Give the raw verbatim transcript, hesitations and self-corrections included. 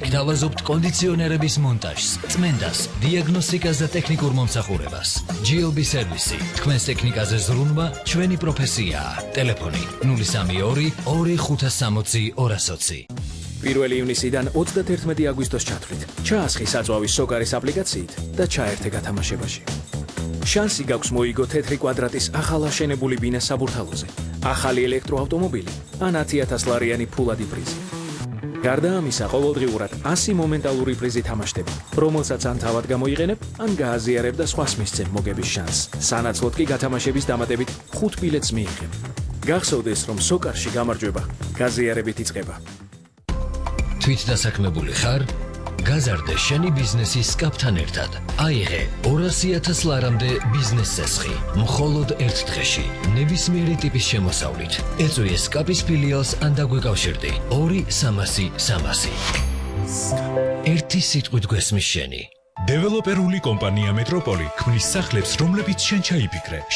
გთავაზობთ კონდიციონერების მონტაჟს, წმენდას, დიაგნოსტიკას და ტექნიკურ მომსახურებას. ჯი ელ ბი სერვისი. თქვენს ტექნიკაზე ზრუნვა ჩვენი პროფესიაა. ტელეფონი ნული სამი ორი ორი ხუთას სამოცი ორას ოცი. პირველი ივნისიდან ოცდათერთმეტი აგვისტოს ჩათვლით. ჩაასხი საწვავის სოკარის აპლიკაციით და ჩაერთე გათამაშებაში. შანსი გაქვს მოიგო თეთრი კვადრატის ახალ აშენებული ბინა საბურთალოზე, ახალი ელექტროავტომობილი ან ათი ათას ლარიანი ფულადი პრიზი. გარდა ამისა, ყოველდღიურად ასი მომენტალური პრიზი თამაშდება, რომელსაც ან თავად გამოიყენებ, ან გააზიარებ და სხვას მისცემ მოგების შანსს. სანაცვლოდ კი გათამაშების დამატებით ხუთ ბილეთს მიიღებ. გახსოვდეს, რომ სოკარში გამარჯვება გაზიარებით იწყება. თვითდასაქმებული ხარ? გაზარდე შენი ბიზნესი სკაპთან ერთად. აიღე ორასი ათას ლარამდე ბიზნეს წესხი. მხოლოდ ერთ დღეში, ნებისმიერი ტიპის შემოსავლით. ეწვიე სკაპის ფილიალს ან დაგვეკავშირდი. ორი სამასი სამასი. ერთი სიტყვით გვესმის შენი. დეველოპერული კომპანია მეტროპოლი ქმნის სახლებს, რომლებიც შენ ჩაიფიქრე.